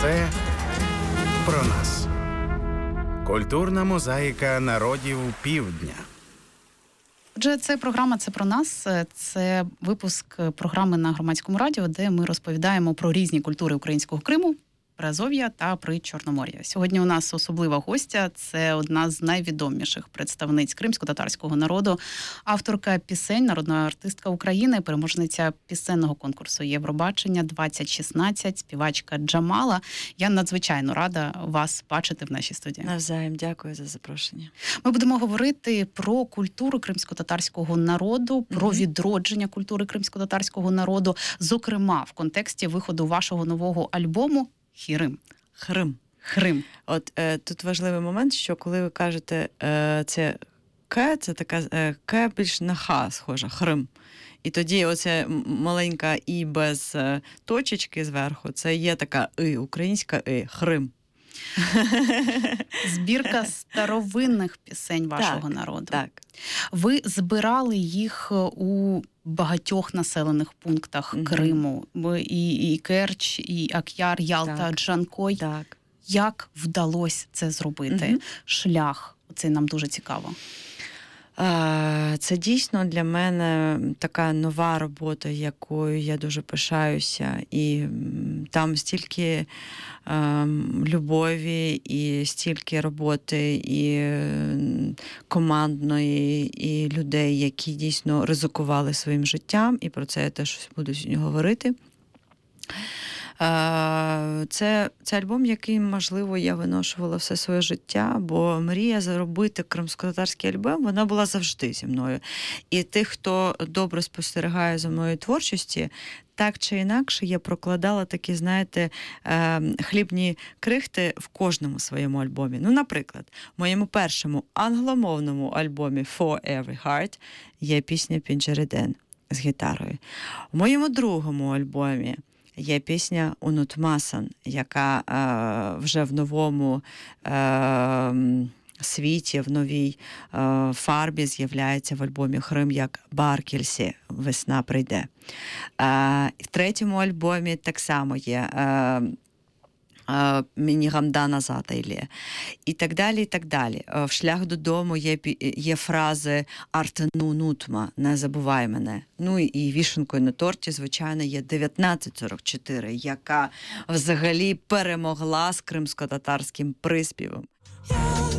Це про нас. Культурна мозаїка народів Півдня. Отже, це програма «Це про нас». Це випуск програми на Громадському радіо, де ми розповідаємо про різні культури українського Криму, Приазов'я та Причорномор'я. Сьогодні у нас особлива гостя. Це одна з найвідоміших представниць кримсько-татарського народу, авторка пісень, народна артистка України, переможниця пісенного конкурсу Євробачення-2016, співачка Джамала. Я надзвичайно рада вас бачити в нашій студії. Навзаєм, дякую за запрошення. Ми будемо говорити про культуру кримсько-татарського народу, про відродження культури кримсько-татарського народу, зокрема в контексті виходу вашого нового альбому Хрим. От тут важливий момент, що коли ви кажете це К, це така К більш на Х схожа, Хрим. І тоді оця маленька І без точечки зверху, це є така І, українська І, Хрим. Збірка старовинних пісень вашого народу. Так. Ви збирали їх у багатьох населених пунктах Криму. І Керч, і Ак'яр, Ялта, Джанкой. Так. Як вдалося це зробити? Шлях, це нам дуже цікаво. Це дійсно для мене така нова робота, якою я дуже пишаюся. І там стільки любові, і стільки роботи, і командної, і людей, які дійсно ризикували своїм життям. І про це я теж буду сьогодні говорити. Це альбом, який, можливо, я виношувала все своє життя, бо мрія зробити кримськотатарський альбом, вона була завжди зі мною. І тих, хто добре спостерігає за моєю творчості, так чи інакше я прокладала такі, знаєте, хлібні крихти в кожному своєму альбомі. Ну, наприклад, в моєму першому англомовному альбомі For Every Heart є пісня «Пінджереден» з гітарою. У моєму другому альбомі є пісня «Унутмасан», яка вже в новому світі, в новій фарбі з'являється в альбомі «Хрим» як «Бар-Кельсі», «Весна прийде». В третьому альбомі так само є «Мінігамда назад ілє». І так далі, і так далі. В «Шлях додому» є фрази «Артену нутма», «Не забувай мене». Ну і вішенкою на торті, звичайно, є 1944, яка взагалі перемогла з кримсько-татарським приспівом.